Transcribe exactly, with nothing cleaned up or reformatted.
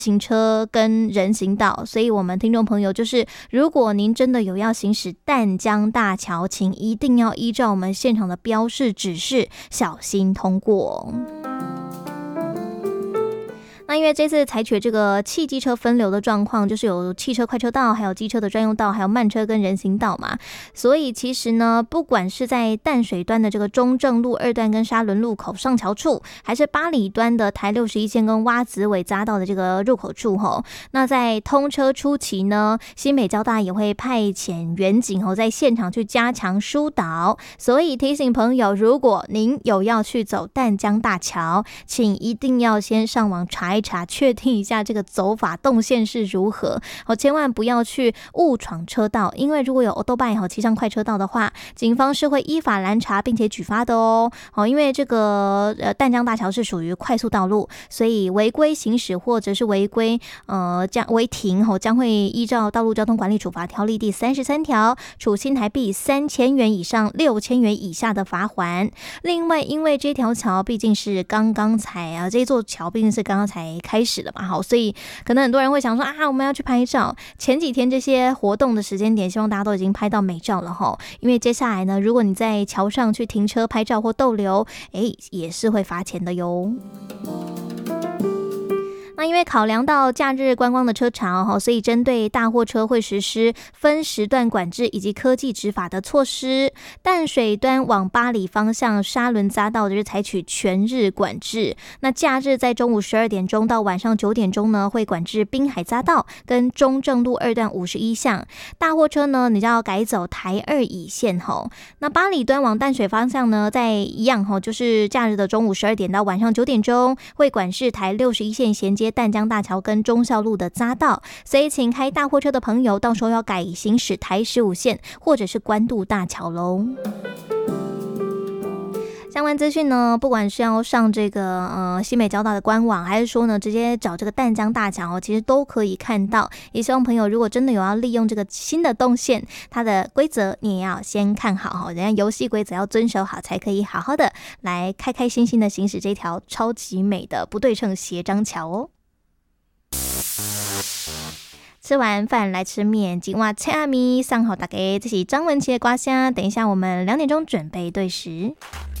行车跟人行道，所以我们听众朋友就是，如果您真的有要行驶淡江大桥，请一定要依照我们现场的标示指示，小心通过。那因为这次采取这个汽机车分流的状况，就是有汽车快车道，还有机车的专用道，还有慢车跟人行道嘛，所以其实呢，不管是在淡水端的这个中正路二段跟沙仑路口上桥处，还是八里端的台六十一线跟蛙子尾匝道的这个入口处吼，那在通车初期呢，新北交大也会派遣员警吼在现场去加强疏导，所以提醒朋友，如果您有要去走淡江大桥，请一定要先上网查一查，确定一下这个走法动线是如何，好，千万不要去误闯车道，因为如果有 Autobike 骑上快车道的话，警方是会依法拦查并且举发的哦。好，因为这个呃淡江大桥是属于快速道路，所以违规行驶或者是违规呃将违停后，将会依照道路交通管理处罚条例第三十三条，处新台币三千元以上六千元以下的罚锾。另外，因为这条桥毕竟是刚刚才啊，这座桥毕竟是刚刚才开始的嘛，好，所以可能很多人会想说啊，我们要去拍照。前几天这些活动的时间点，希望大家都已经拍到美照了哈。因为接下来呢，如果你在桥上去停车拍照或逗留，哎，也是会罚钱的哟。那因为考量到假日观光的车潮，所以针对大货车会实施分时段管制以及科技执法的措施。淡水端往八里方向沙仑匝道就是采取全日管制。那假日在中午十二点钟到晚上九点钟呢，会管制滨海匝道跟中正路二段五十一巷。大货车呢，你就要改走台二乙线吼。那八里端往淡水方向呢，在一样吼，就是假日的中午十二点到晚上九点钟，会管制台六十一线衔接淡江大桥跟忠孝路的匝道，所以请开大货车的朋友，到时候要改行驶台十五线或者是关渡大桥喽。相关资讯呢，不管是要上这个呃新北交大的官网，还是说呢直接找这个淡江大桥，其实都可以看到。也希望朋友如果真的有要利用这个新的动线，它的规则你也要先看好哈，人家游戏规则要遵守好，才可以好好的来开开心心的行驶这条超级美的不对称斜张桥哦。吃完饭来吃面，今晚切阿咪上好大家，这是张文琪的瓜香。等一下我们两点钟准备对时。